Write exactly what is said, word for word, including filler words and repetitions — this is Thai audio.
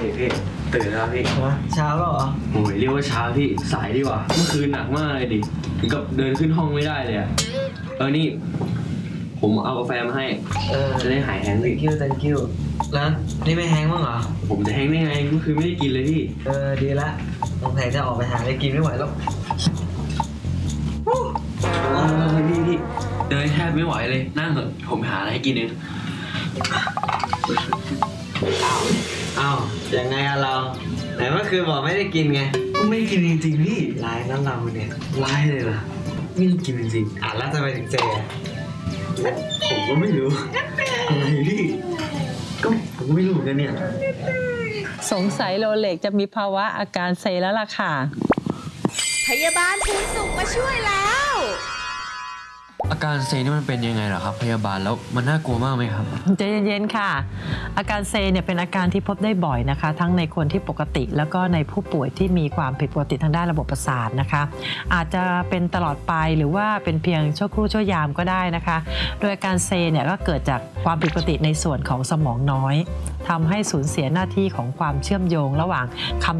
พี่พี่ตื่นแล้วพี่เช้าแล้วเหรอโอ้ยเรียกว่าเช้าพี่สายดีกว่าเมื่อคืนหนักมากเลยดิถึงกับเดินขึ้นห้องไม่ได้เลยอะเออนี่ผมเอากาแฟมาให้เออจะได้หายแฮงค์ thank you thank you แล้วนี่ไม่แห้งบ้างเหรอผมจะแฮงค์ได้ไงเมื่อคืนไม่ได้กินเลยพี่เออดีละสงสัยจะออกไปหาอะไรกินไม่ไหวแล้วเออพี่พี่เดินแทบไม่ไหวเลยนั่งเถอะผมหาอะไรให้กินเองอ้าวยังไงอะเราไหนเมื่อคืนบอกไม่ได้กินไงก็ไม่ได้กินจริงๆพี่ร้ายนั่นเราเนี่ยร้ายเลยล่ะไม่ได้กินจริงอ่ะแล้วทำไมถึงเจอ่ะผมก็ไม่รู้อะไรพี่ก็ผมก็ไม่รู้เหมือนกันเนี่ยสงสัยโรเล็กจะมีภาวะอาการเซแล้วล่ะค่ะพยาบาลภูนสุขมาช่วยแล้วอาการเซนี่มันเป็นยังไงเหรอครับพยาบาลแล้วมันน่ากลัวมากไหมครับใจเย็นๆค่ะอาการเซเนี่ยเป็นอาการที่พบได้บ่อยนะคะทั้งในคนที่ปกติแล้วก็ในผู้ป่วยที่มีความผิดปกติทางด้านระบบประสาทนะคะอาจจะเป็นตลอดไปหรือว่าเป็นเพียงชั่วครู่ชั่วยามก็ได้นะคะโดยอาการเซเนี่ยก็เกิดจากความผิดปกติในส่วนของสมองน้อยทำให้สูญเสียหน้าที่ของความเชื่อมโยงระหว่างคำ